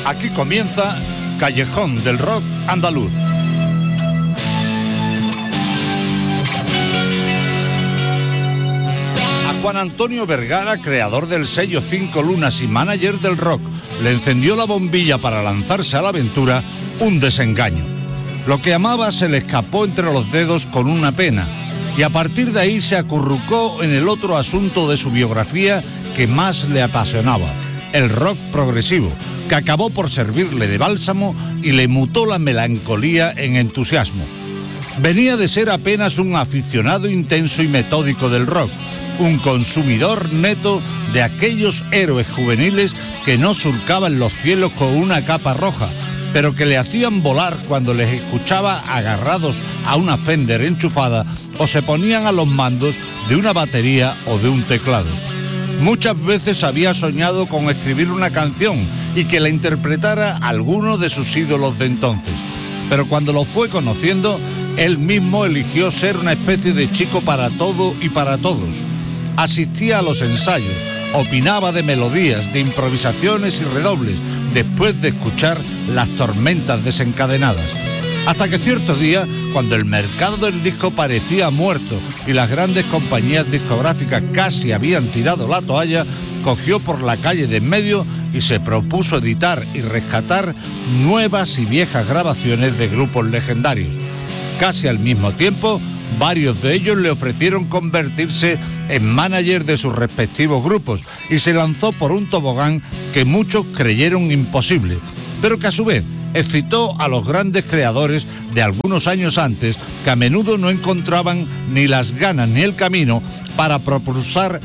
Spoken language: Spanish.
Aquí comienza Callejón del Rock Andaluz. A Juan Antonio Vergara, creador del sello 5 Lunas y manager del rock, le encendió la bombilla para lanzarse a la aventura un desengaño. Lo que amaba se le escapó entre los dedos con una pena, y a partir de ahí se acurrucó en el otro asunto de su biografía que más le apasionaba, el rock progresivo, que acabó por servirle de bálsamo y le mutó la melancolía en entusiasmo. Venía de ser apenas un aficionado intenso y metódico del rock, un consumidor neto de aquellos héroes juveniles que no surcaban los cielos con una capa roja, pero que le hacían volar cuando les escuchaba agarrados a una Fender enchufada o se ponían a los mandos de una batería o de un teclado. Muchas veces había soñado con escribir una canción y que la interpretara alguno de sus ídolos de entonces, pero cuando lo fue conociendo, él mismo eligió ser una especie de chico para todo y para todos. Asistía a los ensayos, opinaba de melodías, de improvisaciones y redobles, después de escuchar las tormentas desencadenadas. Hasta que cierto día, cuando el mercado del disco parecía muerto y las grandes compañías discográficas casi habían tirado la toalla, cogió por la calle de en medio y se propuso editar y rescatar nuevas y viejas grabaciones de grupos legendarios. Casi al mismo tiempo, varios de ellos le ofrecieron convertirse en manager de sus respectivos grupos y se lanzó por un tobogán que muchos creyeron imposible, pero que a su vez excitó a los grandes creadores de algunos años antes, que a menudo no encontraban ni las ganas ni el camino para propulsar